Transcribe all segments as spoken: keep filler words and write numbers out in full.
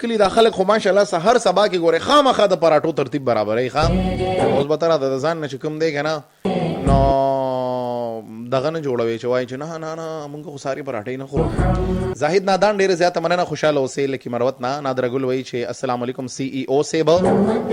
کلی دا خلک خو ماشاءالله سحر سبا کې ګوره خامخا د پراټو ترتیب برابرې ښه اوس به تر د ځان نه چې کوم دی که نه نو دغه نه جوړوي چې وایي چې نه نه نه مونږ خو ساري پراټې نه خورو. زاهد نادان ډېره زیاته مننه خوشحاله اوسئ. لکي مروت نه نادرګل وایي چې السلام علیکم سی ای او صاحب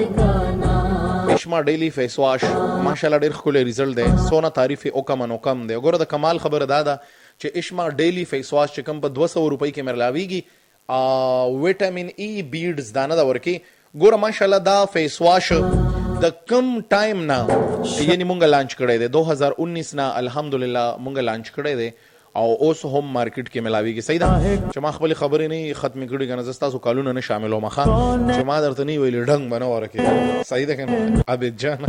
اشما ډیلی فیس واش ماشاءالله ډېر ښکلی ریزلټ دی. سونه تعریف یې وکم نو کم دی. ګوره د کمال خبره دا ده چې اشما ډیلی فیس واش چې کوم په دوه سوه روپۍ کې ملاویږي ویټامین ای بیډز دا نه ده ورکې. ګوره ماشاءالله دا فیس واش د کم ټایم نه یعنی مونږ لانچ کړی دی دو هزار انیس نه الحمدلله مونږ لانچ کړی دی او اوس هم مارکیټ کې ملاویږي. صحیح ده چې ما خپلې خبرې نه ختمې کړي که نه زه ستاسو کالونه نه شاملوم ښه چې ما درته نه ویلې ډنګ به نه ورکې. صحیح ده که نه عابد جان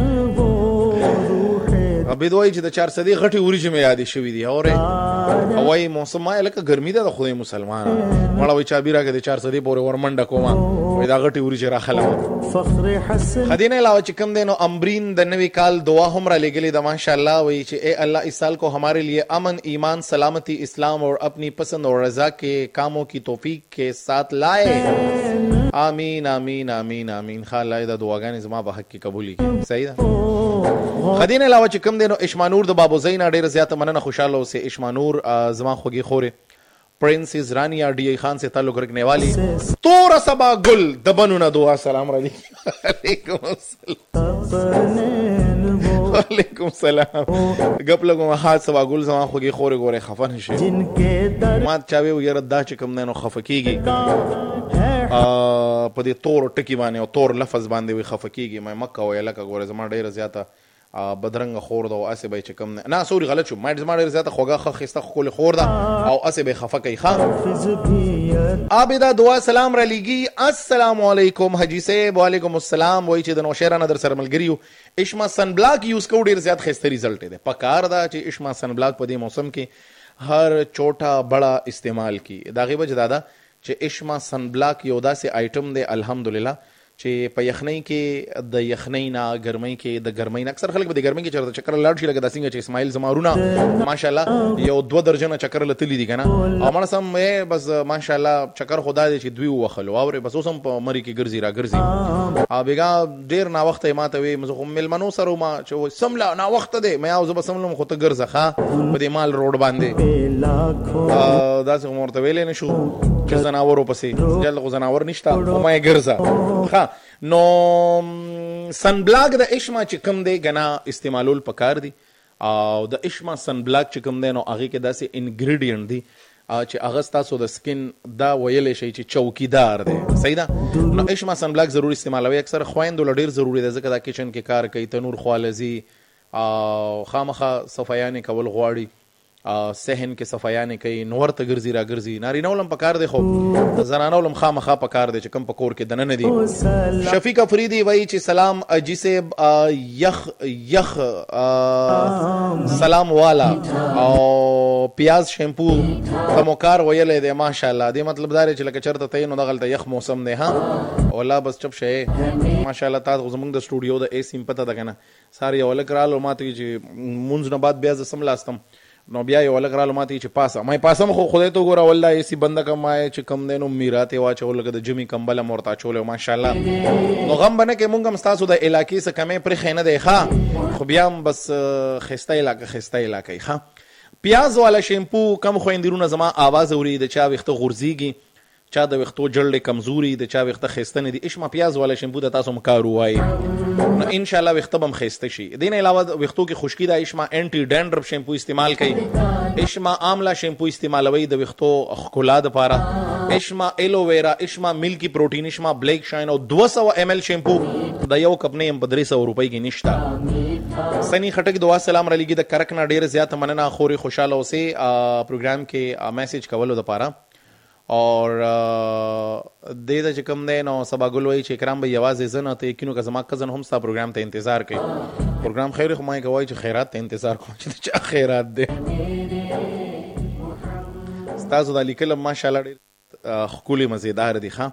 عابد وایي چې د چار صدې غټې وریجې مې یادې شوي دي اورې وایي موسم ما لکه ګرمي ده د خدای مسلمان مړه وایي چابي راکړه د چار صدې پورې ورمنډه کومه وایي دا غټې وریجې راخلم. خدي نه علاوه چې کوم دی نو امبرین د نوي کال دعا هم را لېږلې ده ماشاءالله. وایي چې اے اللہ اس سال کو ہمارے لیے امن ایمان سلامتی اسلام اور اپنی پسند اور رضا کے کاموں کی توفیق کے ساتھ لائے. آمین آمین آمین آمین. خا الله دا دعاګانې زما په حق کې قبولې کړي. صحیح ده. خدي نه علاوه چې کوم دی نو اشمانور د بابوزۍ نه ډېره زیاته مننه خوشحاله اوسئ. اشمانور زما خوږې خورې پرنسز رانیا ڈی ای خان سے تعلق رکھنے والی تور سبا گل دبنونا دعا سلام علیکم وعلیکم السلام. گپ لگو ہاتھ سبا گل زما خوږې خورې ګورې خفه نشي ما چاوي ویره دا چې کوم دی نو خفه کېږي په دې تور ټکي باندې او تور لفظ باندې وي خفه کېږي. ما مکه وایه لکه ګوره زما ډېره زیاته بدرنګه خور ده او اسې به چې کوم نه سوري غلط شو ما زما ډېره زیاته خوږه ښه ښایسته ښکلې خور ده او اسې به یې خفه کوي ښه. عابده دعا سلام را لیږي السلام علیکم حجي صاحب. وعلیکم السلام. وایي چې د نوشیره نه در سره ملګري یو اشما سن بلاک یوز کوو ډېر زیات ښایسته ریزلټ دی. پکار ده چې اشما سن بلاک په دې موسم کې هر چوټه بڑا استعمال کی. د هغې وجه دا ده چې اشما سن بلاک یو داسې آیټم دی الحمدلله چې په یخنۍ کې د یخنۍ نه ګرمۍ کې د ګرمۍ نه اکثر خلک به د ګرمۍ کې چېرته چکر لاړ شي لکه دا څنګه چې اسماعیل زمارونه ماشاءالله یو دوه درجنه چکر له تلي دي که نه او مړه سم بس ماشاءالله چکر خو دا دی چې دوی ووهلو واورې بس اوس هم په مري کې ګرځي را ګرځي. او بېګا ډېر ناوخته یې ما ته وې زه خو مېلمنو سره وم چې سمله ناوخته دی ما زه به سملم خو ته ګرځه ښه په دې مال روډ باندې داسې خو مې ورته ویلی نه شو چې زناورو پسې جلد خو زناور نشته خو ما یې ګرځه ښه. نو سن بلاک د اشما چې کوم دی ګنا استعمالول پکار دي او د اشما سن بلاک چې کوم دی نو هغې کې داسې انګریډینټ دي چې هغه ستاسو د سکن دا ویلی شي چې چوکیدار دی. صحیح ده. نو اشما سن بلاک ضرور استعمالوي. اکثر خویندو له ډېر ضروري ده ځکه دا کچن کې کار کوي تنور خوالځي او خامخا صفایانې کول غواړي صحن کې صفایانې کوي نور ته ګرځي را ګرځي. نارینه ولم پکار دی خو زنانه ولم خامخا پکار دی چې کوم په کور کې دننه دي. شفیق افریدي وایي چې سلام اجي صاحب یخ یخ سلام والا او پیاز شیمپو تموکار ویلی دی ماشاءالله. دې مطلب دا دی چې لکه چېرته ته یې نو دغلته یخ موسم دی ها والله بس چپ شی ماشاءالله. تا خو زموږ د سټوډیو د اے سی پته ده که نه سار یو هلک رالو ما ته چې مونځ نه بعد بیا زه سملاستم نو بیا یو هلک رالو ما ته چې پاسه ما یې پاسم خو خدای ته وګوره والله اے سی بنده کړم ما یې چې کم دی نو میرات یې واچول لکه د جمي کمبل هم ورته اچولی ماشاءالله. نو غم به نه کوې مونږ هم ستاسو د علاقې څه کمې پرېښی نه دی ښه خو بیا هم بس ښایسته علاقه ښایسته علاقه یي ښه. پیاز والا شیمپو کم خویندرونه زما آواز اوري د چا ویښته غورځېږي چا د ویښتو جلډې کمزوري د چا ویښته ښایسته نه دي اشما پیاز والا شیمپو د تاسو مکار ووایي نو انشاءالله ویښته به هم ښایسته شي. دې نه علاوه ویښتو کې خشکي ده اشما انټي ډینډرف شیمپو استعمال کوي. اشما آملا شیمپو استعمالوي د ویښتو ښکلا دپاره. اشما ایلوویرا اشما ملکی پروټین اشما بلیک شاین او دوه سوه ایم ایل شیمپو د یو کپ نه یم په درې سوه روپۍ کې نشته. سني خټک دعا سلام را لیږي د کرک نه ډېره زیاته مننه. خورې خوشحاله اوسئ پروګرام کې میسیج کولو دپاره اور دې ته چې کوم دی نو سبا ګل وایي چې اکرام به یوازې زه نه ته یقینو که زما کزن هم ستا پروګرام ته انتظار کوي. پروګرام خیر خو ما یې که وایي چې خیرات ته انتظار کوم چې د چا خیرات دی. ستاسو دا لیکل ماشاءالله ډېر ښکلي مزېدار دي ښه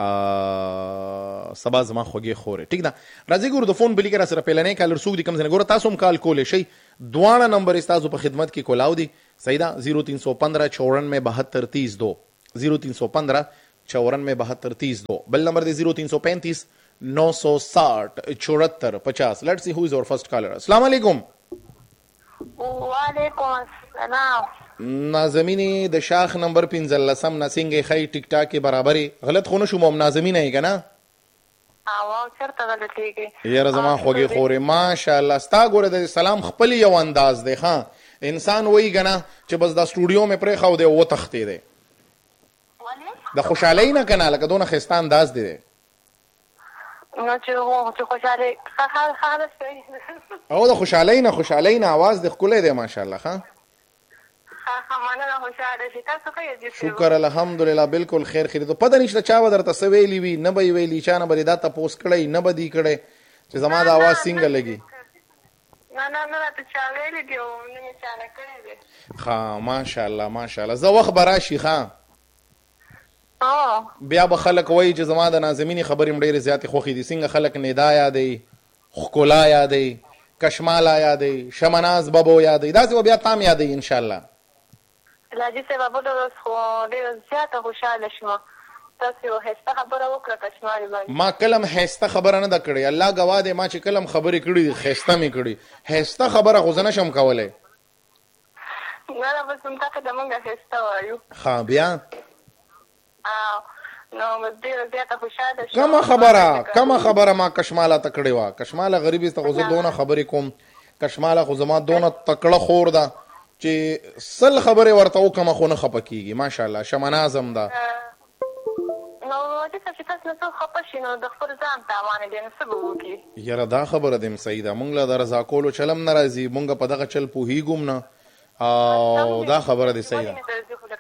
سبا زما خوږې خورې ټیک ده. راځئ ګورو د فون بلي کې را سره پیلنی کالر څوک دي کوم ځای نه ګوره تاسو هم کال کولی شئ. دواړه نمبر ستاسو په خدمت کې کولاو دي. صحیح ده. زیرو تین سو پندرہ چورانوے بہتر تیس دو زیرو تین سو پندرہ चौवन में बहत्तर तीस दो. बिल नंबर दे जीरो तीन सौ पैंतीस नौ सौ साठ चौहत्तर पचास. Let's see who is our first caller. अस्सलाम वालेकुम. वालेकुम अस्सलाम. नाज़मीन د शाख नंबर पंद्रह नसिंग खई टिक टाक के बराबरी गलत खो न शुम नाज़मीन है कना او چرته غلطيږي یاره زما خوږی خورې ماشاءالله ستا ګوره د سلام خپل یو انداز دی ها انسان وایي کنه چې بس دا سټوډیو مې پرې خو دی و تختې دی د خوشحالۍ نه کنه لکه دونه ښایسته انداز دی نو چې و چې خوشاله خاله او د خوشحالۍ نه خوشحالۍ نه आवाज د ښکلی دی ماشاءالله ها شکر الحمدلله بالکل خیر خیر. ته پته نشته چا به درته څه ویلي وي نه به یې ویلي چا نه به دې دا تپوس کړی نه به دې کړی چې زما د اواز څنګه لګي. نه نه نه راته چا ویلي دي او نه مې چا نه کړی دی. ښه ماشاءالله ماشاءالله. زه وخت به راشي ښه بیا به خلک وایي چې زما د ناظمینې خبرې م ډېرې زیاتې خوښې دي. څنګه خلک ندا یادوي ښکلا یادوي کشماله یادوي شمناز ببو یادوي داسې به بیا تام یادوي انشاءالله. لاجی صاحب په دغه خو ډېر زیاته خوشاله شوم. تاسو یو ښایسته خبره وکړه کشمالي باندې. ما کلم ښایسته خبره نه ده کړې الله ګواه دی ما چې کلم خبرې کړي دي ښایسته مې کړي ښایسته خبره خو زه نه شم کولی. نه نه بس همدغه د موږ ښایسته وایو. ښه بیا نو ډېره زیاته خوشاله شوم. کومه خبره کومه خبره ما کشماله ته کړې وه. کشماله غریبي ته خو زه دونه خبرې کوم. کشماله خو زما دونه تکړه خور ده چې سل خبرې ورته وکړم خو نه خفه کېږي ماشاءالله. شمنازم ده نو داسې چې تاسو نه څوک خفه شي نو د خپل ځان تاوان دی نو څه به وکړي. یاره دا خبره دې م صحیح ده. مونږ له د رضا کولو چلم نه راځي. مونږ په دغه چل پوهېږو نه او دا خبره دې صحیح ده.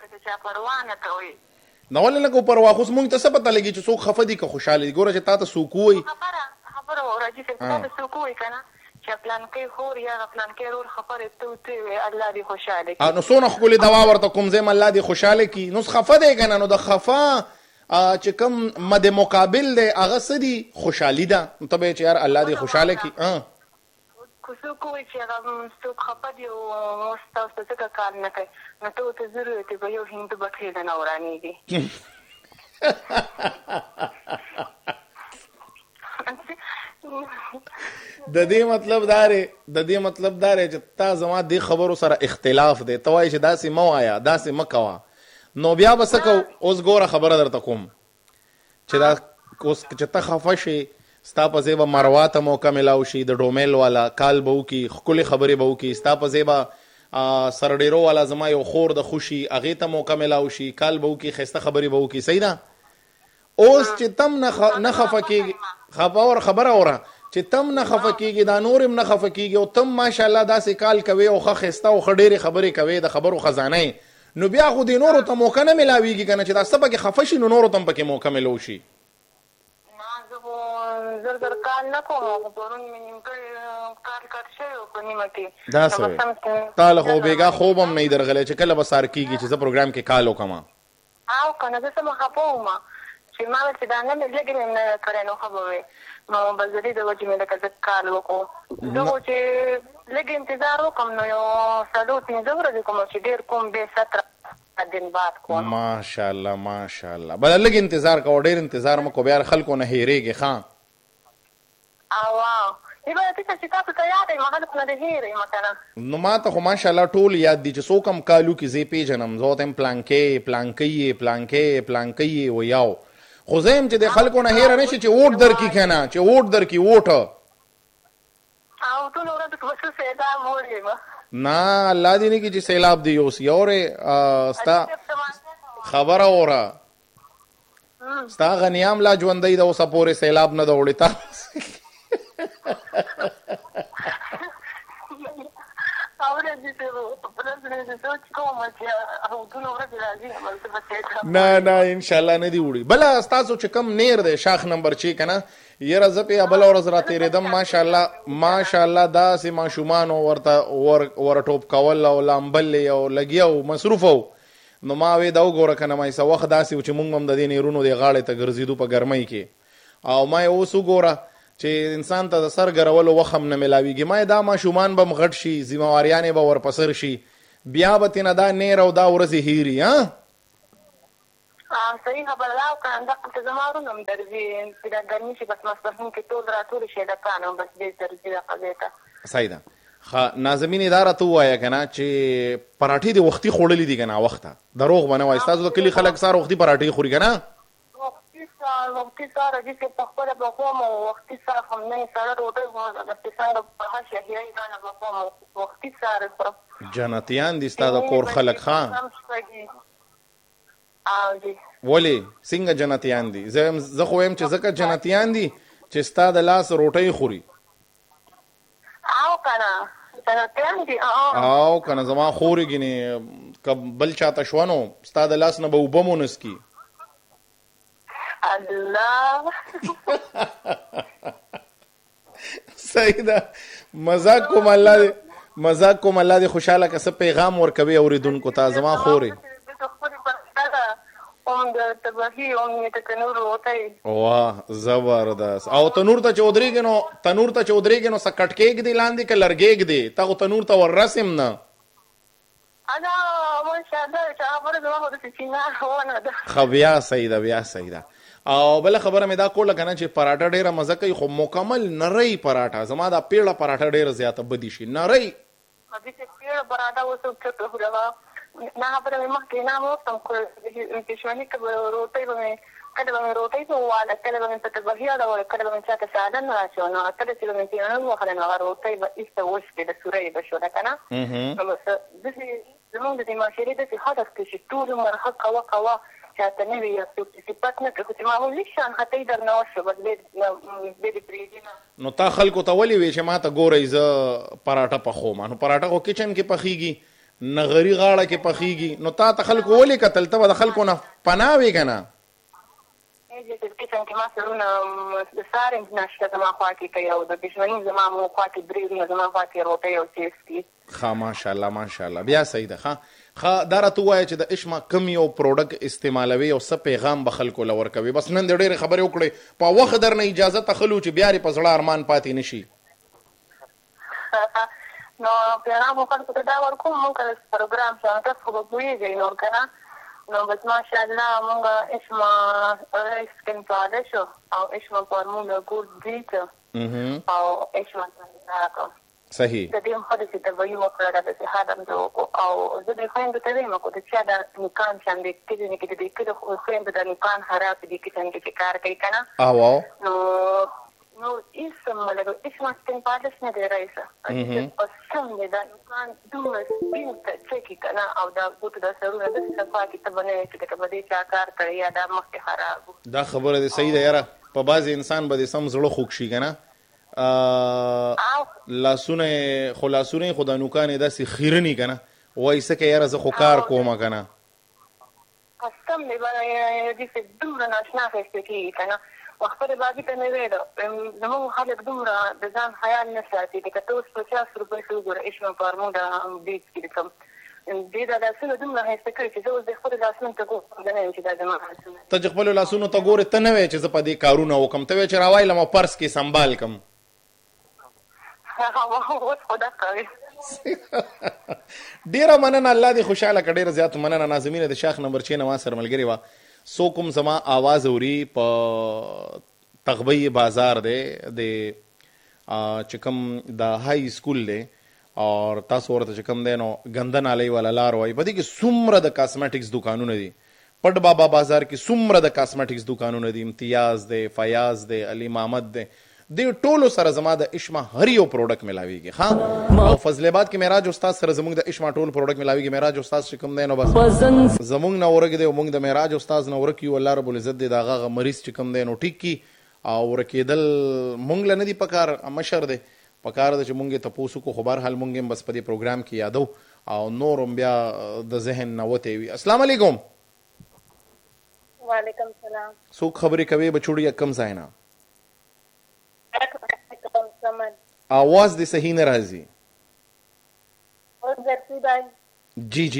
نو ولې نه کوو پروا خو مونږ ته څه پته لګي چې څوک خفه دي که خوشحاله دي. ګوره چې تا ته څوک ووایي خبره خبره راځي چې تا ته څوک ووایي که نه چې پلانکۍ خور یا پلانکۍ رور خبرې ته ورته ووایي الله دې خوشحاله کړي. نو څونه ښکلې دوا ورته کوم ځای م الله دې خوشحاله کړي. نو خفه دی که نه نو د خفه چې کوم مد مقابل دی هغه څه دي خوشحالي ده. نو ته به یې چې یار الله دې خوشحاله کړي. که څوک ووایي چې هغه څوک خفه دي او ستاسو ته ځکه کار نه کوي نو ته ورته ضرور ورته به یو هندو بټې نه ورانېږي. د دې مطلب دا دی د دې مطلب دا دی چې تا زما دې خبرو سره اختلاف دی. ته وایې چې داسې مه وایه داسې مه کوه نو بیا به څه کوو. اوس ګوره خبره درته کوم چې دا اوس چې ته خفه شي ستا په ځای به مروا ته موقع میلاو شي د ډومیل والا کال به وکړي ښکلې خبرې به وکړي. ستا په ځای به سرډېرو والا زما یو خور د خوشي هغې ته موقع میلاو شي کال به وکړي ښایسته خبرې به وکړي. صحیح ده. اوس چې تم نه خفه کېږي خفه اور خبره اوره چې تم نه خفه کېږي دا نور هم نه خفه کېږي او تم ماشاءالله داسې کال کوي او ښه ښایسته او ښه ډېرې خبرې کوي د خبرو خزانه نو بیا خو دې نورو ته موقع نه میلاویږي که نه چې دا څه پکې خفه شي نو نورو ته هم پکې موقع میلو شي. زر زر کار نه کوم پرون مې نیم کار کار شوی په نیمه کې. دا څه تا له خو بېګا خوب هم نه درغلی چې کله به سار کېږي چې زه پروګرام کې کال وکړم. او که نه زه څه مه خفه وم چې ما چې دا نه مې لږې مې نه کړی نو ښه به وې نو بس د دې د وجې مې لکه زه کار وکړو. زه خو چې لږ انتظار وکړم نو یو څلور پنځه ورځې کوم چې ډېر کوم بې ستره دن بعد کوم. ماشاءالله ماشاءالله. بله لږ انتظار کوه ډېر انتظار مه کوه بیا خلکو نه هېرېږي. ښه نو ما ته خو ماشاءالله ټول یاد دي چې څوک هم کالو کې زه یې پېژنم. زه ورته یم پلانکۍ پلانکۍ یې پلانکۍ پلانکۍ یې ویاو خو زه یم چې د خلکو نه هېره نه شي چې ووټ درکړي که نه چې ووټ درکړي ووټ نه الله دې نه کړي چې سیلاب دی یوسي. اورې ستا خبره اوره ستا غنیام لا ژوندی ده اوسه پورې سیلاب نه ده وړې تا نه نه انشاءالله نه دي وړي. بله ستاسو چې کم نیر دی شاخ نمبر چې که نه یاره زه پې بله ورځ را تېرېدم ماشاءالله ماشاءالله داسې ماشومانو ورته ور ټوپ کول او لامبل او لګیا او مصروف و نو ما وې دا وګوره که نه ما څه وخت داسې و چې مونږ هم د دې نیرونو دې غاړې ته ګرځېدو په ګرمۍ کې او ما یې اوس وګوره چې انسان ته د سر ګرولو وخت هم نه میلاویږي. ما دا ماشومان به م غټ شي ذمهواریانې به ورپسر شي بیا به تېنه دا نیر او دا ورځې هېري. ها صحیح خبره ده. او که همدغسې زما ورونه هم درځي چې دا ګرمي شي بس ماسپښین کې ټول راټولې شي هلکان هم بس ډېر درځي دغه ځای ته. صحیح ده. نازمین دا راته ووایه که نه چې پراټې دې وختي خوړلي دي که نه وخته دروغ به نه وایي ستاسو د کلي خلک سهار وختي پراټې خوري که نه؟ وختي سهار وختي سهار راځي چې په خپله به خورم او وختي سهار خو نه سړه ډوډۍ خورم داسې څنګه په هر شهیري باندې به خورم وختي سهار خورم. جنتیان دي ستا د کور خلک ښه؟ ولې څنګه جنتیان دي؟ زه خو وایم چې ځکه جنتیان دي چې ستا د لاس روټۍ خوري. او کنه جنتیان دي او کنه زما خورې ګینې که بل چاته شوه نو ستا د لاس نه به اوبه مو نسکي. الله صحیح ده. مزاق کوم الله دې مزاق کوم الله دې خوشحاله که څه پیغام ورکوي اورېدونکو ته زما خورې. واه زبردست. او تنور ته چې ودرېږي نو تنور ته چې ودرېږي نو څه کټکېږ دی لاندې که لرګېږ دی ته خو تنور ته ور رسم نه. ښه بیا صحیح ده بیا صحیح ده. او بله خبره مې دا کوله که نه چې پراټه ډېره مزه کوي خو مکمل نری پراټه زما دا پیړه پراټه ډېره زیاته بدي شي نری. پیړه پراټه اوس نه خبره مې مخکې نه وستم خو پېشواني که به روټۍ به مې کله به مې روټۍ په وواله کله به مې په تبهي اړوله کله به مې چاته ساده نه راچول نو کله چې به مې پیاڼه ووهله نو هغه روټۍ به ایسته وشکې د سورۍ به شوله که نه نو بس داسې زمونږ د دې معاشرې داسې هدف کې چې ټول عمر ښه کوه کوه چاته نه وي یا څوک صفت نه کړي خو چې معمولي شان خطۍ در نه وشو بس بېرې پرېږدي نه. نو تا خلکو ته ولې وې چې ما ته ګورئ زه پراټه پخوم نو پراټه خو کچن کې پخېږي نغري غاړه کې پخېږي نو تا ته خلکو ولې کتل ته به د خلکو نه پناه وې که نه؟ کچن کې ما سرونه د سارنج ناشته زما خوا کې کوي او د پېشمني زما مو خوا کې برېږونه زما خوا کې روټۍ او چیپس دي. ښه ماشاءالله ماشاءالله بیا صحیح ده. ښه ښه دا راته ووایه چې د عشمه کوم یو پروډکټ استعمالوي او څه پیغام به خلکو له ورکوي؟ بس نن دې ډېرې خبرې وکړې په وخت در نه اجازه تخلو چې بیا یې په زړه ارمان پاتې نه شي. نو پیغام مو خلکو ته دا ورکوم مونږ که پروګرام شو تاسو خو به پوهېږئ نور که نه نو بس ماشاءالله مونږ عشمه رایس سکن پاوډر شو او عشمه فارموله ګولډ بلیچ او عشمه تنظیمه صحیح د دې هم ښه ده چې طبیعي وکړه دا داسې هدم ده او زه د خویندو ته وایم که د چا د نوکان شم د کلي کې د دې کلي خویندو د نوکان خراب دي کچن کې چې کار کوي که نه او او نو نو هېڅ ملګرو هېڅ ماسکن پاډس نه دی رایسه قسم دی دا نوکان دومره سپین څکي که نه او دا بوټو دا سرونه داسې صفا کې ته به نه وایې چې لکه به دې چا کار کړی یا دا مخکې خراب و. دا خبره دې صحیح ده یاره په بعضې انسان به دې سم زړه خوږ شي که نه لاسونه خو لاسونه یې خو دا نوکان یې داسې خیرني که نه وایي څه که یاره زه خو کار کومه که نه قسم دی به داسې دومره ناشنا ښایسته کېږي که نه خپلې بابي ته مې ویل زموږ خلک دومره د ځان خیال نه ساتي لکه ته اوس پچاس روپۍ ته وګوره عشمه فارموله بیچ کې لیکم دې دا لاسونه دومره ښایسته کړي چې زه اوس د خپلو لاسونو ته ګورم زه نه یم چې دا زما لاسونه ته چې خپلو لاسونو ته ګورې ته نه وایې چې زه په دې کارونه وکړم ته وایې چې راوایلم او پرس کې سنبال کړم اوس خو دا کوي. ډېره مننه الله دې خوشحاله کړه ډېره زیاته مننه نازمینه د شاخ نمبر چھ نه ما سره ملګرې وه څوک هم زما آواز اوري په تغبی بازار دی د چې کوم د های سکول دی اور تاسو ورته چې کوم دی نو ګنده نالۍ والا لار وایي په دې کې څومره د کاسمیټکس دوکانونه دي پټ بابا بازار کې څومره د کاسمیټکس دوکانونه دي امتیاز دی فیاض دی علي محمد دی دې ټولو سره زما د عشمه هر یو پروډکټ ملاویږي. ها او فضل آباد کې معراج استاد سره زموږ د عشمه ټول پروډکټ ملاویږي. معراج استاد چې کوم دی نو بس زموږ نه ورګ دی او موږ د معراج استاد نه ورک یو الله رب العزت دې دا غا مریض چې کوم دی نو ټیک کی او ورکېدل مونږ له نه دي پکار مشر دی پکار ده چې مونږ ته پوسو کو خبر حال مونږ بس په دې پروګرام کې یادو او نورم بیا د ذهن نه وته وي. السلام علیکم. وعلیکم السلام. څوک خبرې کوي بچوړي کم ځای نه आवाज दे सही न राजी जी जी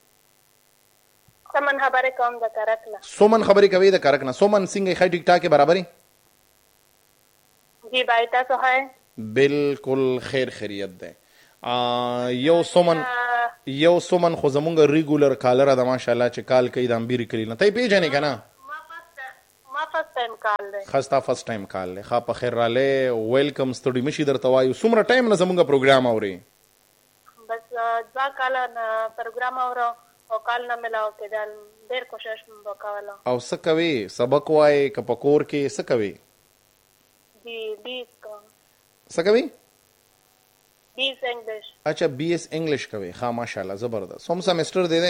सोमन खबरे कम द करकना सोमन खबरे कवि द करकना सोमन सिंह खै ठीक ठाक के बराबरी जी बाइता तो है बिल्कुल खैर खैरियत दे یو سومن یو سومن خو زمونږ ریګولر کالر ده ماشاءالله چې کال کوي د امبیری کلی نه. ته یې پیژنې که نه؟ ما فرست ټایم کال دی. ښه ستا فرست ټایم کال دی. ښه په خیر رالی، ویلکم، ستړي مشي درته وایو. څومره ټایم نه زمونږ پروګرام اورې؟ بس دوه کاله نه پروګرام اورم او کال نه ملاو کېدل. ډېر کوشش مې وکوله. او څه کوې؟ سبق وایې که په کور کې څه کوې؟ بیس کوم. څه کوې؟ بیس انګلیش. اچھا بیس انګلیش کوي. ښه ماشاءالله زبردست. کوم سیمسټر دی دی؟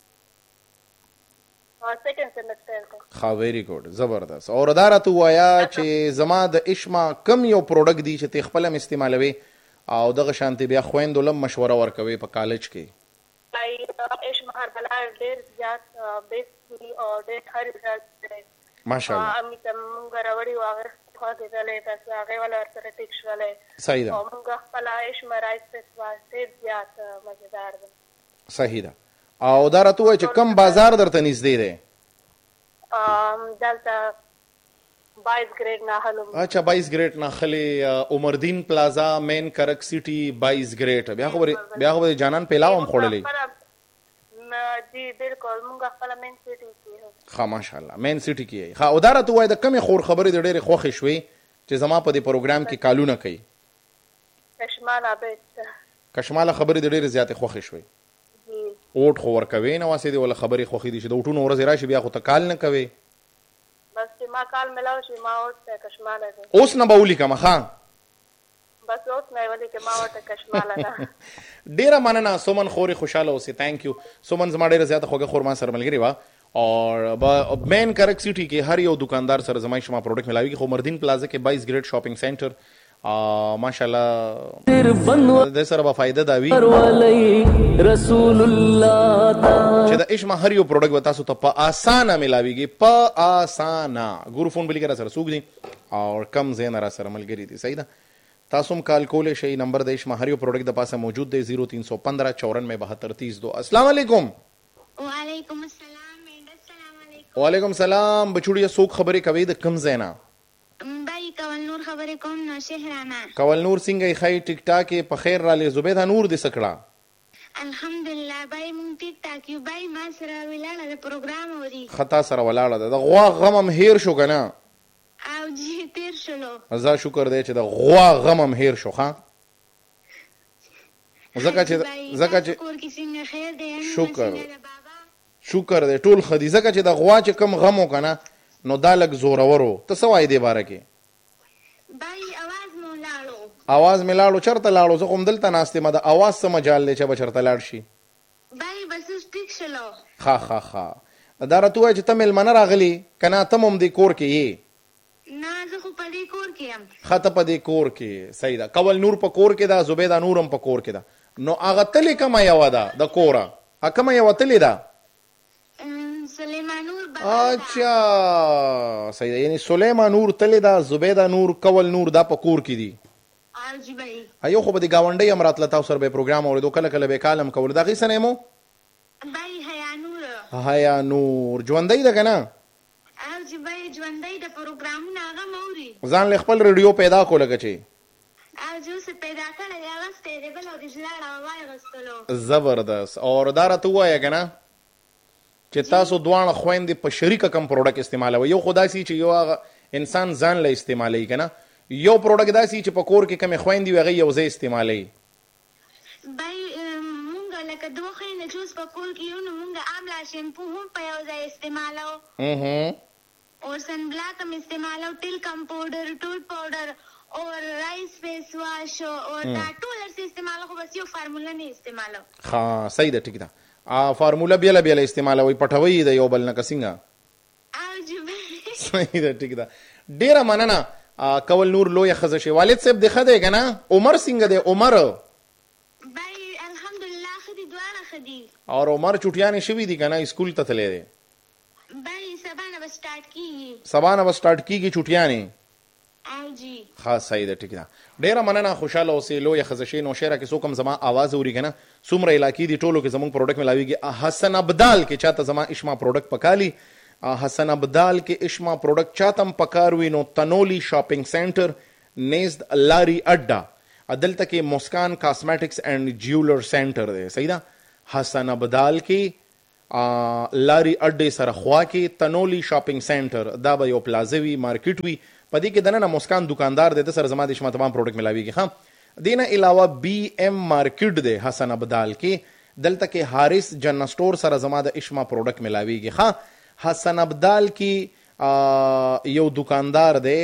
سیکنډ سیمسټر دی. ښه ویری ګډ زبردست. او دا راته ووایه چې زما د اشما کم یو پروډکټ دی چې ته خپل هم استعمالوي او دغه شانتې بیا خویندو لم مشوره ورکوي په کالج کې؟ اشما هربلا ډېر زیات بیس دی او ډېر ښه ریزلټ دی ماشاءالله. امې ته مونږ راوړي وو هغه خوښېدلی، بس هغې والا ورسره ټیک شولی. صحیح ده. او مونږ خپله اشما رایس پیس وا ډېر زیات مزېدار دی. صحیح ده. او دا راته ووایه چې کم بازار درته نږدې دی؟ دلته بایس ګریډ ناخلو. اچھا بایس ګریډ ناخلي، عمردین پلازا، مین کرک سیټي، بایس ګریډ. بیا خو بیا خو جانان پیلاو هم خوړلی؟ جی بالکل مونږ خپله مین سیټي کې. ښه ماشاءالله مین سیټي کې. ښه او دا راته ووایه د کمې خور خبرې د ډېرې خوښې شوې چې زما په دې پروګرام کې کالونه کوي؟ کشماله بیسټ. کشماله خبرې د ډېرې زیاتې خوښې شوې. اوټ خو ورکوې نه واسې دې وله خبرې خوښې دي چې د اوټونو ورځې راشي بیا خو ته کال نه کوې؟ بس چې ما کال ملاو شي ما ورته کشماله دی. اوس نه به ولیکمه. ښه بس اوس نه یې ولیکې ما ورته کشماله ده. ډېره مننه سومن خورې، خوشحاله اوسې. تھینک یو سومن. زما ډېره زیاته خوږه خور ما سره ملګرې وه اور مین کرک سیټي کې هر یو دکاندار سره زما شما پروډکټ ملاویږي. خو مردین پلازا کې بایس ګریډ شاپینګ سینټر ماشاءالله د سره به فایده دا وي رسول الله چې د اشما هر یو پروډکټ به تاسو ته په اسانه ملاویږي، په اسانه. ګورو فون بلی را سره څوک دي او کم ځای نه را سره ملګري دي. صحیح ده. تاسو هم کال کولی شئ. نمبر د اشما هر یو پروډکټ د پاسه موجود دی زیرو تین سو پندرہ چورانوے بہتر تیس دو. السلام علیکم. وعلیکم السلام. السلام علیکم. وعلیکم السلام. بچوړیا څوک خبرې کوي د کم ځای نه؟ بای کول نور خبرې کوم نو شهرانه. کول نور څنګه خی ټیک ټاک په خیر را لې زبیده نور دې سکړه؟ الحمدلله بای مون ټیک ټاک یو. بای ما سره ولاړه د پروګرام اوري. خطا سره ولاړه ده. د غوا غم هم هیر شو کنه؟ او جی تیر شلو. زه شکر دی چې د غوا غم هم هیر شو. ښه ځکه چې ځکه چې کور کې څنګه خیر دی؟ شکر شکر دی ټول ښه دي. ځکه چې د غوا چې کم غم و کنه نو دا لږ زورور و. ته څه وایې دې باره کې؟ بای اواز مو لاړو. اواز مې لاړو. چېرته لاړو؟ زه خو همدلته ناست یم. د اواز څه مجال دی چې به چېرته لاړ شي؟ بای بس اوس ټیک شلو. ښه ښه ښه. دا راته ووایه چې ته مېلمانه راغلي که نه ته هم دې کور کې یې؟ نه زه خو په دې کور کې یم. ښه ته په دې کور کې. صحیح ده. کول نور په کور کې ده، زبیده نور هم په کور کې ده. نو هغه تلې کومه یوه ده د کوره؟ هغه کومه یوه تلې ده؟ سلیمان نور. اچھا صحیح ده. یعنی سلیمان نور تلې ده، زبیده نور، کول نور دا په کور کې دي. جی بای. ایو خو به د ګاونډۍ هم راتله تاسو سره به یې پروګرام اورېدو، کله کله به یې کال هم کولو. د هغې څه نیم و؟ بای حیا نور. حیا نور ژوندۍ ده که نه؟ او جی بای ژوندۍ د پروګرامونه هغه م اوري. ځان له خپل ریډیو پیدا کو لکه چې او چې اوس پیدا کړی دی اغوستی دی بل او د ژلاړه وایغوستلو. زبردست. اور دا راته ووایه که نه چې تاسو دواړه خویندې په شریکه کم پروډکټ استعمالوئ؟ یو خو داسې چې یو هغه انسان ځان له استعمالوي که نه، یو پروډکټ داسې چې په کور کې کمې خویندې وي هغې یو ځای استعمالوي. بای مونږ لکه دوه خویندې چې اوس په کور کې یو نو مونږ آملا شیمپو هم په یو ځای استعمالو اور سن بلاک هم استعمالو، ټیلکم پاوډر، ټول پاوډر اور رائس فیس واش اور دا ټول هر استعمالو، خو بس یو فارموله نه استعمالو. ښه صحیح ده ټیک ده. فارموله بیله بیله استعمالوئ، پټوئ د یو بل نه که څنګه؟ او جی بای صحیح ده ټیک ده. ډېره مننه. کول نور لویه ښځه شي. والد صاحب دې ښه دی که نه؟ عمر څنګه دی؟ عمر بای الحمدلله ښه دي، دواړه ښه دي. اور عمر چوټیانې شوي دي که نه؟ اسکول ته تللی دی؟ بای سبا نه به سټارټ کېږي. سبا نه به سټارټ کېږي چوټیانې؟ او جی ښه صحیح ده ټیک ده. ډېره مننه. خوشحاله اوسې، لویه ښځه شي. نوشهره کې څوک هم زما اواز اوري که نه؟ څومره علاقې دي ټولو کې زموږ پروډکټ ملاویږي. حسن ابدال کې چاته زما اشما پروډکټ پکالي، حسن ابدال کې اشما پروډکټ چاته هم پکار وي نو تنولی شاپینګ سینټر نزد لاری اډا دلته کې مسکان کاسمیټکس اینڈ جیولر سینټر دی. صحیح ده. حسن ابدال کې لاری اډې سره خوا کې تنولی شاپینګ سینټر، دا به یو پلازه وي، مارکیټ وي. په دې کې دننه مسکان دکاندار دی، د سره زما د شما تمام پروډکټ ملاویږي. ها دینه علاوه بی ایم مارکیټ دی حسن ابدال کې، دلته کې حارث جنرل سٹور سره زما د اشما پروډکټ ملاویږي. ها حسن ابدال کې یو دکاندار دی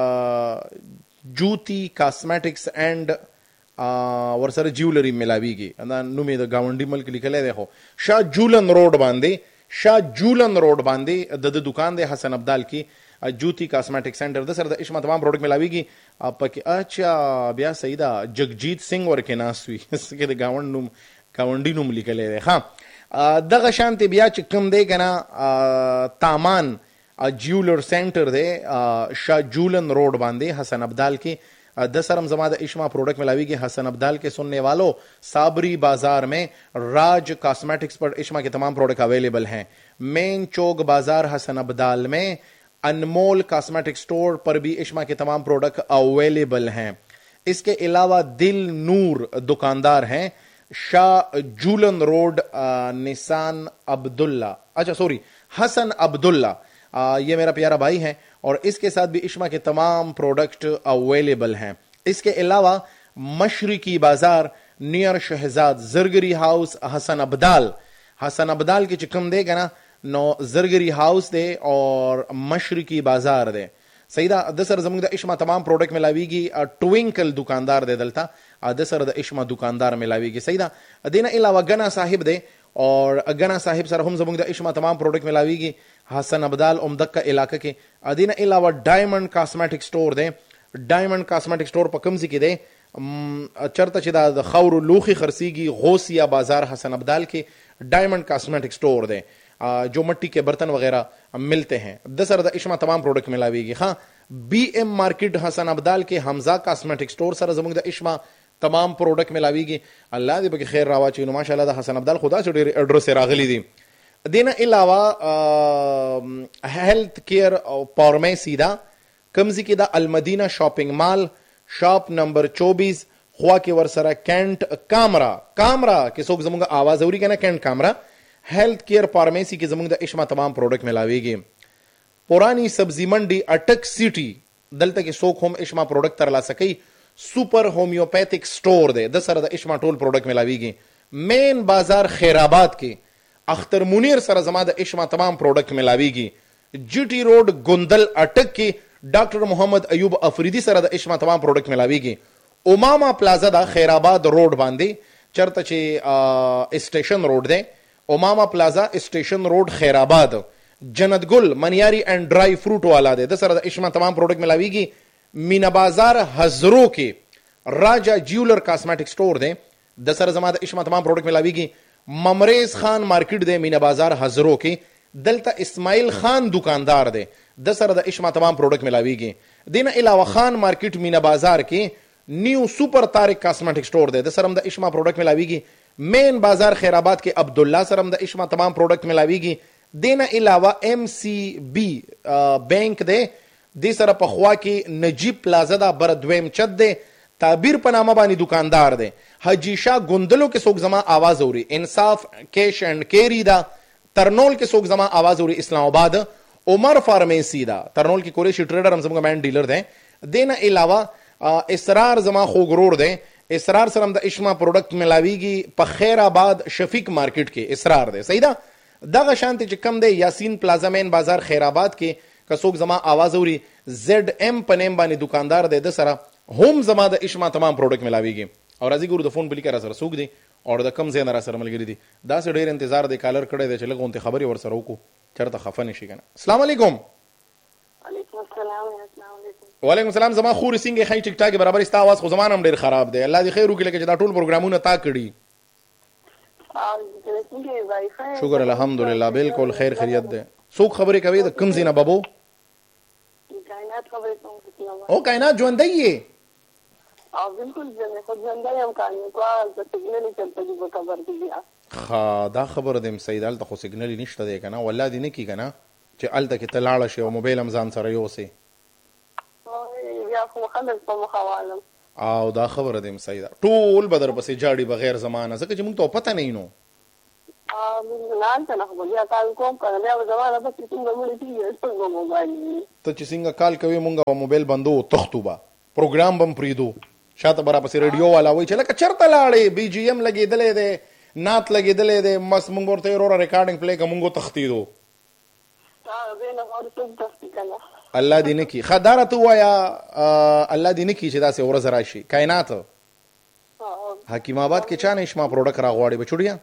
جوتی کاسمیټکس اینڈ ورسره جیولری ملاویږي، دا نوم یې د گاونډي ملک لیکلی دی، خو شاه جولن روډ باندې شاه جولن روډ باندې د دکان دی حسن ابدال کې جوتی کاسمیټک سینټر، د سره د اشما تمام پروډکټ ملاویږي. پکې اچھا بیا صحیح ده جگجیت سنگھ ورکې ناست وي کې د گاونډ نوم گاونډي نوم لیکلی دی. ها دغه شانتې بیا چې کوم دی که نه تامان جیولر سینټر دی شاه جولن روډ باندې حسن ابدال کې، د سرم زما د اشما پروڈکٹ ملاویږي. حسن ابدال کے سننے والوں صابری بازار میں راج کاسمیٹکس پر اشما کے تمام پروڈکٹ اویلیبل ہیں. مین چوک بازار حسن ابدال میں انمول کاسمیٹک سٹور پر بھی اشما کے تمام پروڈکٹ اویلیبل ہیں. اس کے علاوہ دل نور دکاندار ہیں شاہ جولن روڈ نسان عبداللہ، اچھا سوری حسن عبداللہ، یہ میرا پیارا بھائی ہے اور اس کے ساتھ بھی اشما کے تمام پروڈکٹ اویلیبل ہیں. اس کے علاوہ مشرقی بازار نیئر شہزاد زرگری ہاؤس حسن ابدال، حسن ابدال کی چکم دے گا نا نو زرگری ہاؤس دے اور مشرقی بازار دے. سیدہ دسر زمانگ دا اشما تمام پروڈکٹ ملاویگی. ٹوینکل دکاندار دے دلتا دسر دا اشما دکاندار ملاویگی. سیدہ دینا علاوہ گنا صاحب دے اور گنا صاحب سر ہم زمانگ دا اشما تمام پروڈکٹ ملاویگی حسن ابدال امدک کا علاقہ کے. دینا علاوہ ڈائمنڈ کاسمیٹک سٹور دے، ڈائمنڈ کاسمیٹک سٹور پا کمزی کی دے چرتا چی دا خور لوخی خرسیگی غوثیہ بازار حسن ابدال کے ڈائمنڈ کاسمیٹک سٹور دے جو مٹی کے برتن وغیرہ ملتے ہیں. دسر دا اشما تمام پروڈکٹ ملاویگی. ہاں بی ایم مارکیٹ حسن ابدال کے حمزہ کاسمیٹک سٹور سر زمانگ دا اشما تمام پروڈکٹ ملاویگی. اللہ دی بکی خیر راوا چینو ماشاءاللہ دا حسن ابدال خدا سے ایڈریس راغلی دی. دینا علاوہ ہیلتھ کیئر فارمیسی دا کمزی کی دا المدینہ شاپنگ مال شاپ نمبر چوبیس خواہ کے ورسرہ کینٹ کامرہ کامرہ کے سوک زمانگا آواز اوری کہنا کینٹ کامرہ ہیلتھ کیئر فارمیسی کی زمانگ دا اشما تمام پروڈکٹ ملاوی گی. پرانی سبزی منڈی اٹک سٹی دلتا کے سوک ہوم اشما پروڈکٹ ترلا سکی. سپر ہومیوپیتھک سٹور دے دسر دا اشما ٹول پروڈکٹ ملاوی گی. مین بازار خیر آباد کے اختر منیر سر زما دا اشما تمام پروڈکٹ ملاویگی. جی ٹی روڈ گندل اٹک کی ڈاکٹر محمد ایوب افریدی سر دا اشما تمام پروڈکٹ ملاویگی. اماما پلازا دا خیر آباد روڈ باندی چرتا چی اسٹیشن روڈ دے اماما پلازا اسٹیشن روڈ خیر آباد. جنت گل منیاری اینڈ ڈرائی فروٹ والا دے دسر دا اشما تمام پروڈکٹ ملاویگی. مینا بازار حضرو کے راجہ جیولر کاسمیٹک سٹور دے دسر زما دا اشما تمام پروڈکٹ ملاویگی. ممریز خان مارکیٹ دے مینا بازار حضرو کی دلتا اسماعیل خان دکاندار دے دسر دا اشما تمام پروڈکٹ ملاویگی. دینا علاوہ خان مارکیٹ مینا بازار کی نیو سپر تارک کاسمیٹک سٹور دے دسرم دا اشما پروڈکٹ ملاویگی. مین بازار خیر آباد کے عبداللہ سرم دا اشما تمام پروڈکٹ ملاویگی. دینا علاوہ ایم سی بی بینک دے دی سر پخوا کی نجیب پلازا دا بردویم چد دے تعبیر پنامہ بانی دکاندار دے. حجی شاہ گندلو کے سوک زمان آواز ہو رہی. انصاف کیش اینڈ کیری دا ترنول کے سوک زمان آواز ہو رہی. اسلام آباد عمر فارمیسی دا ترنول کی کوریشی ٹریڈر ہم زمان مین ڈیلر دیں. دینا علاوہ اسرار زمان خوگرور دیں. اسرار سرم دا اشما پروڈکٹ ملاویگی پا خیر آباد شفیق مارکیٹ کے اسرار دے. صحیح دا دا شانتی چکم دے یاسین پلازا مین بازار خیر آباد کے کسوک زمان آواز ہو رہی. زیڈ ایم پنیم بانی دکاندار دے دسرا ہوم زمان دا اشما تمام پروڈکٹ ملاویگی. اور ازی گورو دا فون بلی کرا سر سوک دی اور دا کم زینا را سر ملگری دی دا سے دیر انتظار دے کالر کڑے دے چلے گونتے خبری ور سر روکو چرتا خفا نشی کنا. السلام علیکم. علیکم السلام. السلام علیکم. وعلیکم السلام. زما خور سنگ خی ٹک ٹاک برابر استا آواز خو زمان ہم دیر خراب دے. اللہ دی خیر روکی لکے جدا ٹول پروگرامون تا کڑی. شکر الحمدللہ بالکل خیر خیریت دے. سوک خبری کوي دا کم زینا بابو کائنات خبریں تو او کائنات جو اندئی ہے او بالکل جنے خود زندہ ہم کہانی کو سگنل نہیں چلتا جو خبر دی. خا دا خبر دیم سیدال ته خو سیګنل نشته دی کنه والله دی نه کی کنه چې الته کې تلاړه شی او موبایل هم ځان سره یو سي او یا خو خلک په مخاوالم او دا خبره دې صحیح ده ټول بدر پسې جاړي بغیر زمانه ځکه چې موږ ته پته نه نو ا موږ نه نه خو بیا کال کوم کنه بیا زمانه به څنګه مونږ کیږي څنګه موبایل ته چې څنګه کال کوي موږ په موبایل بندو تختوبه پروګرام بم پریدو شاته برا پسې ریډیو والا وای چې لکه چرته لاړې بي جي ام لګېدلې ده نات لګېدلې ده مس موږ ورته ورو ریکارډینګ پلی کوم موږ تختیدو ها زه نه اورم څه تختی کنه الله دې نه کی خدارت وایا الله دې نه کی چې داسې ورځ راشي کائنات حکیم آباد کې چا نشما پروډکټ راغواړي بچوړیا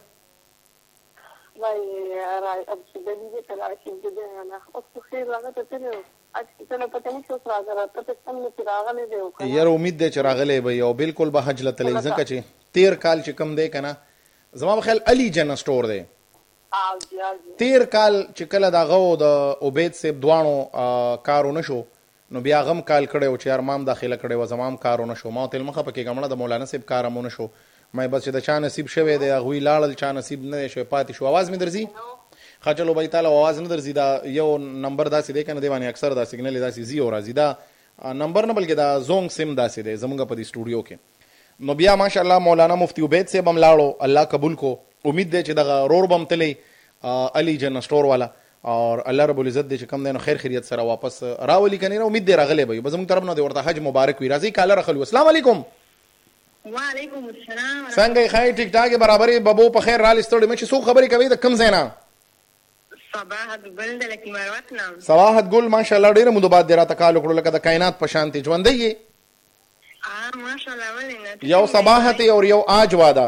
وای راي اب دې دې کله چې دې نه اوس خیر راغته ته اځ څنګه پته نه شو راغله ته څنګه راغله دې یار امید دې چې راغله به یو بالکل به حج لته ځکه چې تیر کال چې کم دی کنه زما په خیال علي جن سٹور دی تیر کال چې کله دا غو د عبید صاحب دوانو کارونه شو نو بیا غم کال کړو چې یار مام داخله کړو و زمام کارونه شو ما تل مخه پکې ګمړه د مولانا صاحب کارونه شو مې بس چې د چا نصیب شوه دی غوي لاړل چا نصیب نه شو پاتې شو आवाज مې درځي خاچلو بای تعالی आवाज نه درځي دا یو نمبر داسې دی کنه دی باندې اکثر دا سیګنل داسې زی او راځي دا نمبر نه بلکې دا زونګ سیم داسې دی زمونږ په دې سټوډیو کې نو بیا ماشاءالله مولانا مفتی عبید صاحب هم لاړو الله قبول کو امید دی چې دغه رور بم تلی علي جن سٹور والا اور الله رب العزت دې چې کم دینو خیر خیریت سره واپس راولي کنه امید دې راغلی به بزمون طرف نه ورته حج مبارک وي راځي کاله رخلو السلام علیکم وعلیکم السلام څنګه خای ټیک ټاک برابرې بابو په خیر را لستړې مې چې سو خبرې کوي د کم زینا صباحت ګل د لکی مروت نام صباحت ګل ماشاءالله ډېر مو بعد دې را تکالو کړو لکه د کائنات په شانتي ژوندې اه ماشاءالله ولې یو صباحت او یو آج وادا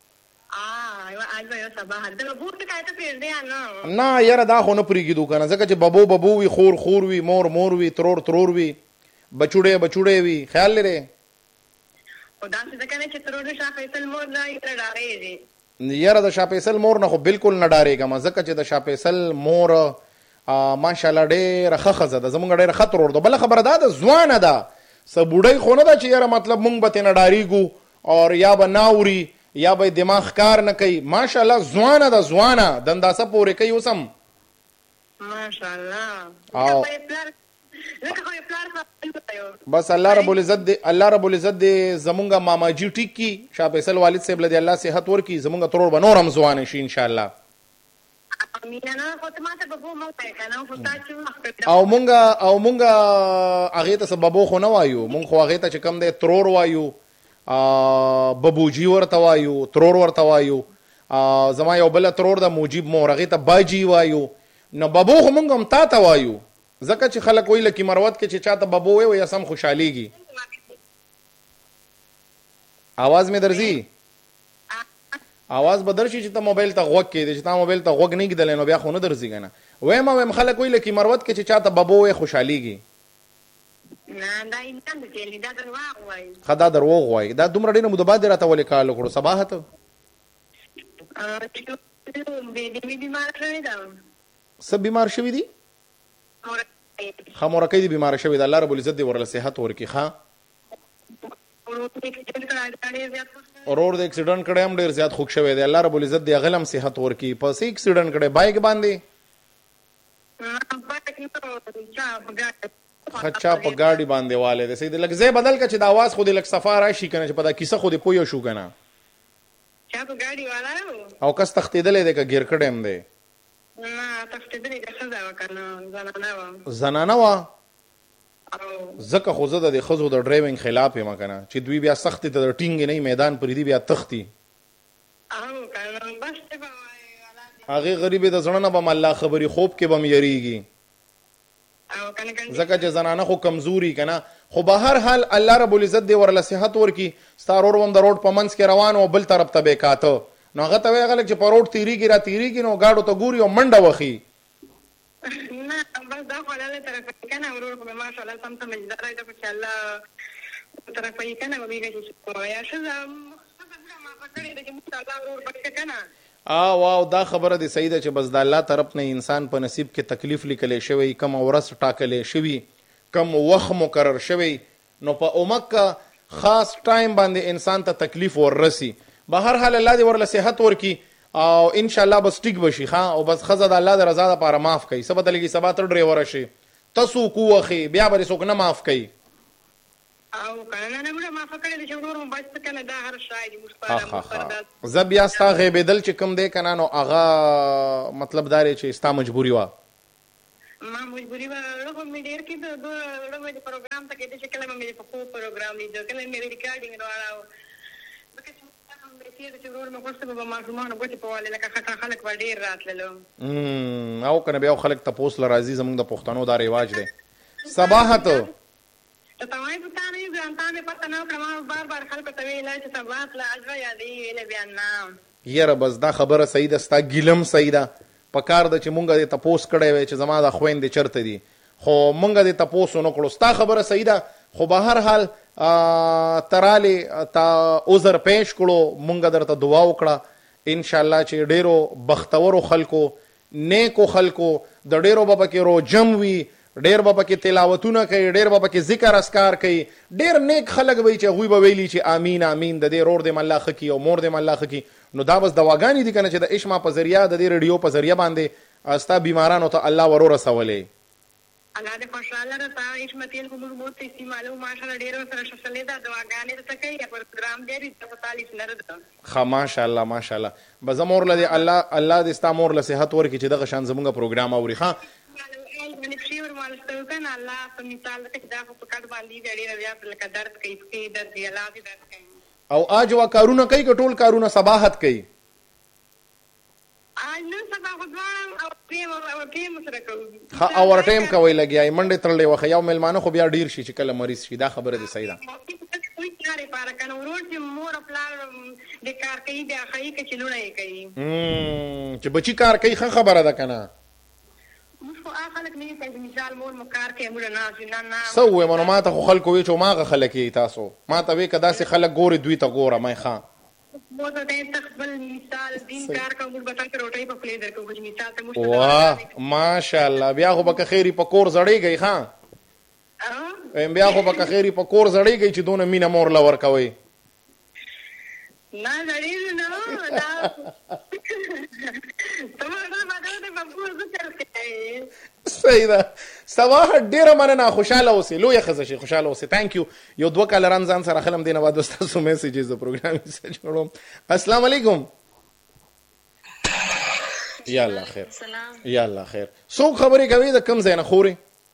نه یاره دا خو نه پرېږدو که نه ځکه چې ببو ببو وي خور خور وي مور مور وي ترور ترور وي بچوړی بچوړی وي خیال لرې یاره د شاه فیصل مور نه خو بالکل نه ډارېږم ځکه چې د شاه فیصل مور ماشاءالله ډېره ښه ښځه ده زمونږ ډېره ښه ترور ده بله خبره دا ده ځوانه ده څه بوډۍ خو نه ده چې یاره مطلب مونږ به ترې نه ډارېږو او یا به ناوري یا به دماغ کار نه کوي ماشاءالله ځوانه ده ځوانه د اندازه پورې کوي اوس هم ماشاءالله بس الله رب العزت دې الله رب العزت دې زمونږ ماما جی ټیک کی شاه فیصل والد صاحب له الله صحت ورکړي زمونږ ترور به نور هم ځوانه شي ان شاء الله او مونږ او مونږ هغې ته څه ببو خو نه وایو مونږ خو هغې ته چې کوم دی ترور وایو ببوجي ورته وایو ترور ورته وایو زما یو بله ترور ده موجیب مور هغې ته باجي وایو نو ببو خو مونږ هم تا ته وایو ځکه چې خلک وایي لکي مروت کې چې چاته ببو وایي وایي سم خوشحالیږي آواز مې درځي آواز به درشي چې ته موبایل ته غوږ کېدې چې تا موبایل ته غوږ نه ږدلی نو بیا خو نه درځي که نه وایم وایم خلک وایي لکي مروت کې چې چاته ببو وایي خوشحالیږي ښه دا درواغ وایي دا دومره ډېره موده بعد دې راته ولې کال وکړو صباحت څه بیمار شوي دي ښه مورکۍ دې بیماره شوې ده الله رب العزت دې ورله صحت ورکړي ښه ورور د اکسیډنټ کړی هم ډېر زیات خوږ شوی دی الله رب العزت دې هغه هم صحت ورکړي په څه اکسیډنټ کړی بایک باندې خچا په ګاډي باندې والی دی صحیح دی لږ ځای بدل که چې د اواز خو دې لږ صفا راشي که نه چې په دا کیسه خو دې پویه شو که نه او کس تښتېدلی دی که ګیر کړی هم دی زنانه وه ځکه خو زه د دې ښځو د ډرایوینګ خلاف یم که نه چې دوی بیا سختې ته د ټینګې نه میدان پرېږدي بیا تښتي هغې غریبې د زړه نه به م الله خبري خوب کې به م یریږي ځکه چې زنانه خو کمزوري که نه خو به هر حال الله رب العزت دې ورله صحت ورکړي ستا ورور هم د روډ په منځ کې روان و بل طرف ته به یې کاته نو هغه ته وایي هغه لږ چې په روډ تېرېږي را تېرېږي نو ګاډو ته ګوري او منډه وخي او او دا خبره دی صحیح ده چې بس د الله طرف نه انسان په نصیب کې تکلیف لیکلی شوی کم ورځ ټاکلی شوي کم وخت مقرر شوی نو په عمق خاص ټایم باندې انسان ته تکلیف وررسي به هر حال الله دې ورله صحت ورکړي او ان شاء الله بس ټیک بشي ښه او بس ښځه د الله د رضا دپاره معاف کوي څه به ته لګي سبا ته ډریوره شي ته څوک ووښې بیا به دې څوک نه معاف کوي او کنه نه موږ ما فکر دې چې ورور مو بس کنه دا هر شای دې مشپاره زه بیا ستا غیبېدل چې کوم دی کنه نو هغه مطلب دا چې ستا مجبوري وه ما مجبوري وه هغه مې ډېر کې د هغه مې پروګرام ته کېده چې کله مې په خو پروګرام لیدو کله مې ریکارډینګ راوړاو بکه چې هم به تیر چې ورور مې غوښته به ماشومان غوټې په والي لکه خټه خلک به ډېر راتللو او کنه بیا خلک تپوس له راځي زموږ د پښتنو دا رواج دی صباحت ته وايي په تاسو یې ځان ته پته نه کړم بار بار خلک ته ویل چې صباحت لا اجر یادې ویل بیا نه یاره بس دا خبره صحیح ده ستا ګیلم صحیح ده پکار د چې مونږه د تپوس کړی وی چې زما د خويندې چرته دي خو مونږه د تپوس نه کړو ستا خبره صحیح ده خو به هر حال تراله تا عذر پیش کړو مونږه درته دعا وکړه ان شاء الله چې ډیرو بختورو خلکو نیکو خلکو د ډیرو بابا کې رو جم وی ډیر بابا کې تلاوتونه کوي ډیر بابا کې ذکر اسکار کوي ډیر نیک خلک وي چې غوي به ویلي چې امين امين د دې رور دې الله خکی او مور دې الله خکی نو دا بس دواګانی دي کنه چې د اشما په ذریعہ د دې ریډیو په ذریعہ باندې استا بیمارانو ته الله ورور رسولې الله دې خوشاله راته اشما تیل کوم موت استعمالو ماشاءالله ډیر سره شسلې دا دواګانی ته کوي پروګرام دې ته پتالیس لره خا ماشاءالله ماشاءالله بزمور لدی الله الله دې ستا مور له صحت ورکړي چې دغه شان زموږه پروګرام اوري ها من فشیور مالستو کنه الله په مثال کې دا په کډ باندې ډېر زیات لکه درد کوي په درد دی الله دې درد کوي او اجوا کارونه کوي ټول کارونه صباحت کوي اج نن صباحت او پیم او پیم سره کوي ها اور ټیم کوي لګیای منډه ترلې وخه یو ملمانه خو بیا ډیر شي چې کله مریض شي دا خبره دي صحیح ده کوئی کار پاره کنه ورور چې مور خپل د کار کوي بیا خای کې چلونه کوي هم چې بچی کار کوي خبره ده کنه مو خلک نه په مثال مور مکار کې موږ نه نه نه سو وې مونږ ماته خو خلکو وی چې ماغه خلک یې تاسو ماته وی کدا سي خلک ګوري دوی ته ګوره مې ښا مو ته د تخبل مثال دین کار کوم بتا کې روټي په پلی درکو کوم مثال ته مشته واه ماشاءالله بیا خو بک خیری په کور زړی گئی ښا ا بیا خو بک خیری په کور زړی گئی چې دونه مینا مور لور کوي نه زړی نه دا صحیح ده صباح ډیره مننه خوشاله اوسې لویه ښځه شي خوشاله اوسې ثانک یو یو دوه کاله ران ځان سره خلم دینه بعد تاسو میسیجز د پروګرام سره جوړوم السلام علیکم یا الله خیر یا الله خیر څوک خبرې کوي د کم ځای نه خوري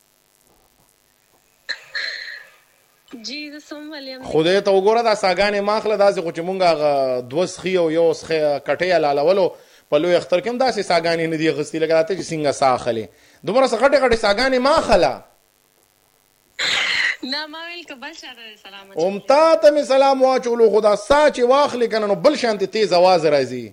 جی زه سوم ولیم خدای ته وګوره دا ساګانې ماخله داسې خو چې مونږ دوه سخي او یو سخه کټې لالولو په لوی اختر کې هم داسې ساګانې نه دي غستې لکه راته چې څنګه ساخلې دومره څه غټې غټې ساګانې ماخله نه ما ویل که بل شاته سلام اوم تا ته مې سلام واچولو خدا سا چې واخلې کنه نو بل شانتې تیز اواز راځي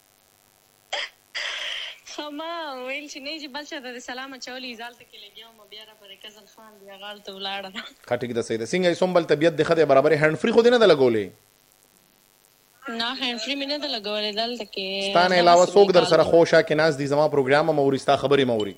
ما ویل چې نه چې بل شاته سلام اچولي ځالته کې لګیاو بیا را پرې کزل خان بیا غاړ ته ولاړه خټیک د سید څنګه سومبل طبيعت د خدای برابر هند فری خو دې نه لګولې نه هند فری مینه د لګولې دلته کې ستانه علاوه څوک در سره خوشا کې ناز دي زما پروګرام موري ستا خبرې موري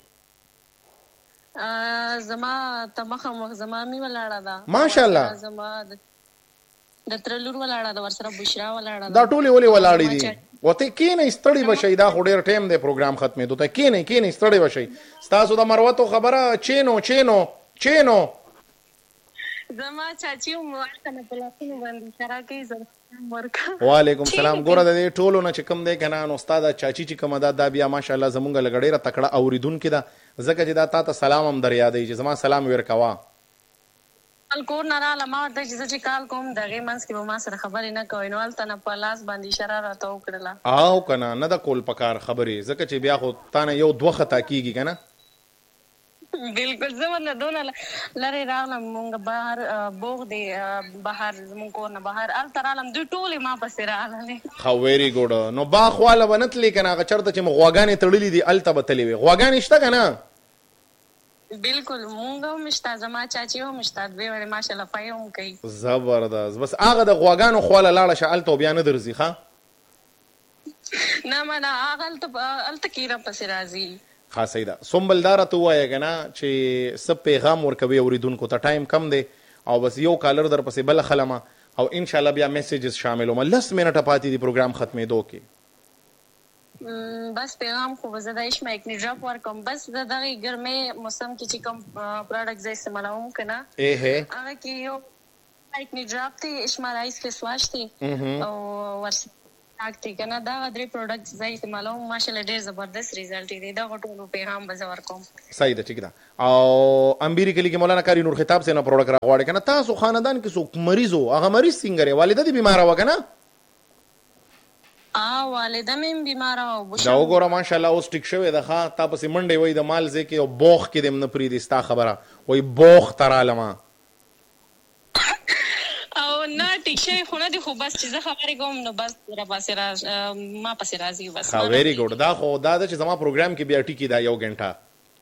ا زما تمخه مخ زما می ولاړه ده ماشاءالله زما د ترلور ولاړه ده ورسره بشرا ولاړه دا ټولې ولې ولاړې دي وته کې نه استړی بشي دا خو ډېر ټیم دی پروګرام ختمې دوته کې نه کې نه استړی بشي تاسو د مروتو خبره چینو چینو چینو زما چاچی مو ورته په لاسونو باندې سره کوي زما ورکا وعلیکم السلام ګوره د دې ټولو نه چې کوم دی کنه نو استاد چاچی چې کوم دا د بیا ماشاءالله زمونږ لګړې را تکړه اوریدونکو دا زکه چې دا تا ته سلام هم در یادې چې زما سلام ورکوا کور نه رااله ما ته چې چې کال کوم دغه منس کې به ما سره خبرې نه کوي نو الته نه په لاس باندې اشاره راته وکړله او کنه نه د کول پکار خبرې ځکه چې بیا خو تا نه یو دوه خطا کیږي کنه بالکل زه نه دونه لری راغلم مونږ بهر بوغ دی بهر مونږ کور نه بهر الته رالم دوی ټولې ما پسې راغلې خو ویری ګوډ نو با خواله ونتلې کنه هغه چرته چې غواګانې تړلې دي الته به تلې وي غواګانې شته کنه بالکل مونږ هم مشته زما چاچی هم مشته دوی ولې ماشاءالله فایم کوي زبردست بس هغه د غواګانو خواله لاړه شال ته بیا نه درځي ښا نه ما نه هغه الته الته کیره پسې راځي خاصه ده سومبلدار ته وایي کنه چې سب پیغام ورکوي اوریدونکو ته ټایم کم دی او بس یو کالر در پسې بل خلمه او ان شاء الله بیا میسیجز شاملوم لس منټه پاتې دی پروګرام ختمېدو کې بس پیغام خو زه د اشما یک نجاپ ورکوم بس د دغه ګرمه موسم کې چې کوم پروډکټ زې استعمالوم کنه اے هه هغه کې یو لایک می ډراپ ته اشمارایز کې سواش ته او ورس اکتی کنه دا درې پروډکټس زای استعمالو ماشاءالله ډېر زبردست ریزلټ دی دا غټولو پیغام بزور کوم صحیح ده ٹھیک ده او امبیری کلی کې مولانا کاری نور خطاب سے نو پروډکټ راغواړي کنه تاسو خاندان کې څوک مریض وو هغه مریض څنګه لري والده دې بیمار و کنه ا والده مې بیمار او دا وګوره ماشاءالله اوس ټیک شوی ده ښا تاسو منډه وای د مال ځکه او بوخ کې دم نه پری دي ستا خبره وای بوخ ترالما او نه ټیک شي خو نه دي خو بس چې زه خبرې کوم نو بس را پاسې راز ما پاسې راځي بس ها ویری ګډ دا خو دا چې زما پروګرام کې بیا ټیکی دا یو غنټه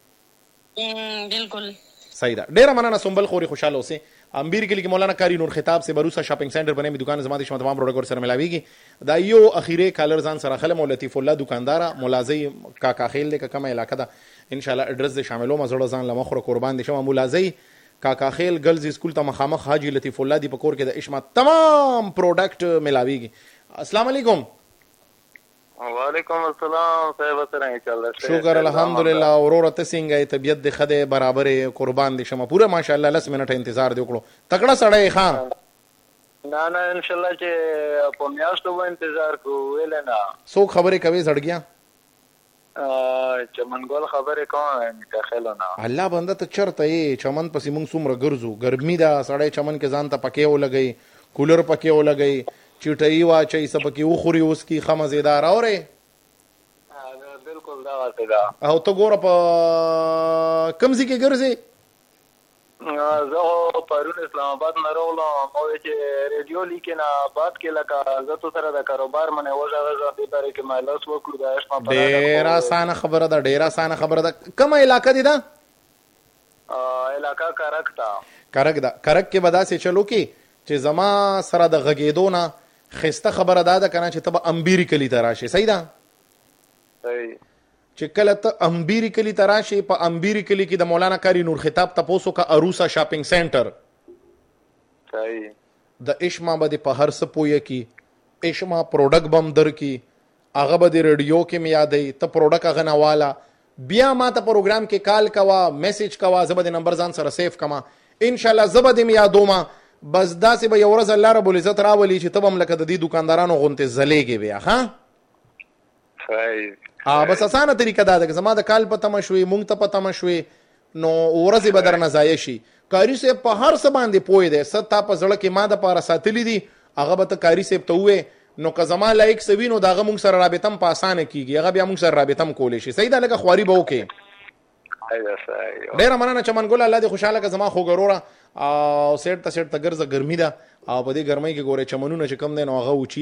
بالکل صحیح ده ډیر مننه سنبل خوري خوشاله اوسه امبیر کې کې مولانا کاری نور خطاب سے بروسا شاپنگ سنټر بنې می دکان زما د شمه تمام پروډکټ سره ملاويږي دا یو اخیره کالر ځان سره خلم لطیف الله دکاندار ملازی کاکا خیل د کومه علاقه ده ان شاء الله ایڈریس د شاملو مزړه ځان لمخره قربان دي شمه ملازی کاکا خیل گرلز اسکول ته مخامخ حاجی لطیف الله دی پکور کې د اشما تمام پروډکټ ملاويږي السلام علیکم وعلیکم السلام صاحب سره انشاءالله شکر الحمدلله اورور ته څنګه طبیعت د خده برابر قربان دي شمه پوره ماشاءالله لس منټه انتظار دی وکړو تکړه سړی خان نه نه انشاءالله چې په میاشتو و انتظار کو ویل نه سو خبره کوي زړګیا چمنګول خبره کوم متخیل نه الله بنده ته چرته یې چمن پسې مونږ څومره ګرځو ګرمي دا سړی چمن کې ځان ته پکې ولګي کولر پکې ولګي چټي واچي سپکې وخوري اوس کی خمزیدار اورې بالکل دا واسه دا او ته ګوره په کمزې کې ګرځي زه پرون اسلام آباد نه راغلم او چې ریډیو لیکنه بات کې لکه زه تو سره د کاروبار منه وځه وځه په باره کې مالس وکړو دا اشما په ډیر اسانه خبره ده ډیر اسانه خبره ده کومه علاقه دي دا علاقه کرک تا کرک دا کرک کې بدا سي چلو کې چې زما سره د غږېدو نه خسته خبره ده ده کنه چې تب امبيري کلی تراشي صحیح ده صحیح چې کله ته امبيري کلی تراشي په امبيري کلی کې د مولانا کاری نور خطاب تاسو کا اروسا شاپنگ سنټر صحیح د اشما باندې په هر څه پوي کې اشما پروډکټ بم در کې هغه به د ریډیو کې می یادې ته پروډکټ هغه نواله بیا ما ته پروګرام کې کال کوا میسج کوا زبد نمبر ځان سره سیف کما ان شاء الله زبد می یادوما بس داسې به یو ورځ الله رب العزت راولي چې تبم لکه د دې دکاندارانو غونته زلېږي بیا ها صحیح ها بس اسانه طریقه دا ده زما د کال پته مشوي مونږ ته پته مشوي نو ورځي بدر نه ځای شي کاری سه په هر څه باندې پوي ده ست تا په زړه کې ما د پاره ساتلی دي هغه به ته کاری سه ته وې نو که زما لایک سوي نو داغه مونږ سره رابطم په اسانه کیږي هغه بیا مونږ سره رابطم کولې شي صحیح ده لکه خواري به وکي ډیر مننه چمن ګل الله دې خوشاله که زما خو ګروره او سیټ ته سیټ ته ګرځه ګرمي ده او په دې ګرمۍ کې ګوره چمنونه چې کم دي نو هغه